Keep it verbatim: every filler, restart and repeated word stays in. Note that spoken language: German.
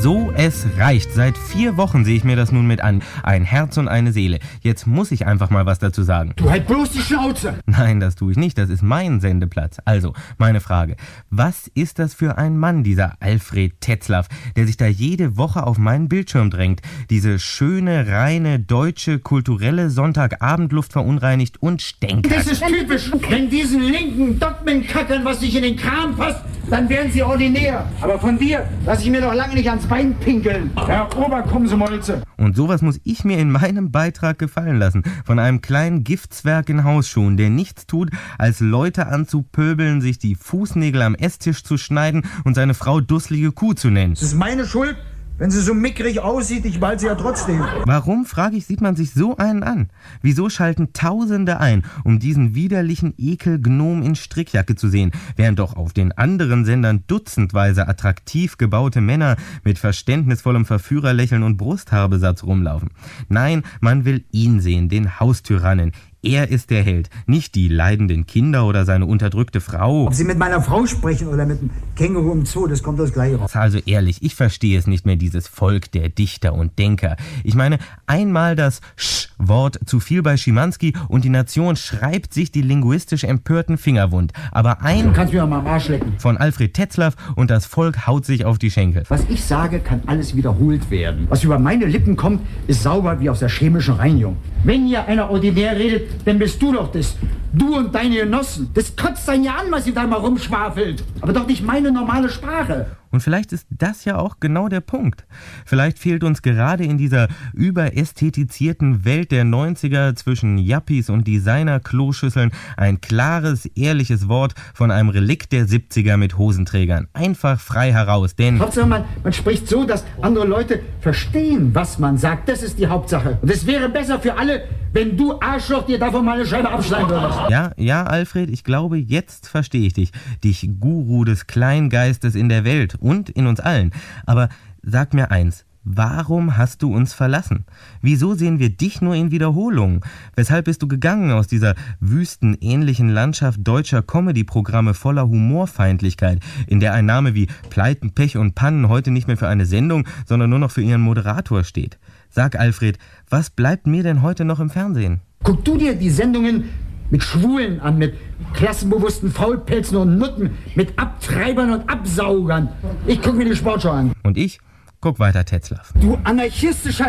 So, es reicht. Seit vier Wochen sehe ich mir das nun mit an. Ein Herz und eine Seele. Jetzt muss ich einfach mal was dazu sagen. Du halt bloß die Schnauze! Nein, das tue ich nicht. Das ist mein Sendeplatz. Also, meine Frage. Was ist das für ein Mann, dieser Alfred Tetzlaff, der sich da jede Woche auf meinen Bildschirm drängt? Diese schöne, reine, deutsche, kulturelle Sonntagabendluft verunreinigt und stänkert. Das ist typisch. Wenn diesen linken Dogmen kackern, was nicht in den Kram passt, dann werden sie ordinär. Aber von dir lasse ich mir noch lange nicht ans Bein pinkeln. Herr Oberkommsomolze. Und sowas muss ich mir in meinem Beitrag gefallen lassen. Von einem kleinen Giftzwerg in Hausschuhen, der nichts tut, als Leute anzupöbeln, sich die Fußnägel am Esstisch zu schneiden und seine Frau dusselige Kuh zu nennen. Das ist meine Schuld. Wenn sie so mickrig aussieht, ich behalte sie ja trotzdem. Warum, frage ich, sieht man sich so einen an? Wieso schalten Tausende ein, um diesen widerlichen Ekelgnom in Strickjacke zu sehen, während doch auf den anderen Sendern dutzendweise attraktiv gebaute Männer mit verständnisvollem Verführerlächeln und Brusthaarebesatz rumlaufen? Nein, man will ihn sehen, den Haustyrannen. Er ist der Held, nicht die leidenden Kinder oder seine unterdrückte Frau. Ob Sie mit meiner Frau sprechen oder mit dem Känguru im Zoo, das kommt das Gleiche raus. Also ehrlich, ich verstehe es nicht mehr, dieses Volk der Dichter und Denker. Ich meine, einmal das Sch-Wort zu viel bei Schimanski und die Nation schreibt sich die linguistisch empörten Finger wund. Aber ein Du kannst mir auch mal am Arsch lecken. von Alfred Tetzlaff und das Volk haut sich auf die Schenkel. Was ich sage, kann alles wiederholt werden. Was über meine Lippen kommt, ist sauber wie aus der chemischen Reinigung. Wenn hier einer ordinär redet, dann bist du doch das. Du und deine Genossen. Das kotzt einen ja an, was ihr da mal rumschwafelt. Aber doch nicht meine normale Sprache. Und vielleicht ist das ja auch genau der Punkt. Vielleicht fehlt uns gerade in dieser überästhetisierten Welt der neunziger zwischen Yuppies und Designer-Kloschüsseln ein klares, ehrliches Wort von einem Relikt der siebziger mit Hosenträgern. Einfach frei heraus, denn... Hauptsache, man, man spricht so, dass andere Leute verstehen, was man sagt. Das ist die Hauptsache. Und es wäre besser für alle, wenn du Arschloch dir davon mal eine Scheibe abschneiden würdest. Ja, ja, Alfred, ich glaube, jetzt verstehe ich dich. Dich Guru des Kleingeistes in der Welt und in uns allen. Aber sag mir eins, warum hast du uns verlassen? Wieso sehen wir dich nur in Wiederholungen? Weshalb bist du gegangen aus dieser wüstenähnlichen Landschaft deutscher Comedy-Programme voller Humorfeindlichkeit, in der ein Name wie Pleiten, Pech und Pannen heute nicht mehr für eine Sendung, sondern nur noch für ihren Moderator steht? Sag, Alfred, was bleibt mir denn heute noch im Fernsehen? Guck du dir die Sendungen mit Schwulen an, mit klassenbewussten Faulpelzen und Nutten, mit Abtreibern und Absaugern. Ich guck mir die Sportschau an. Und ich guck weiter Tetzlaff. Du anarchistischer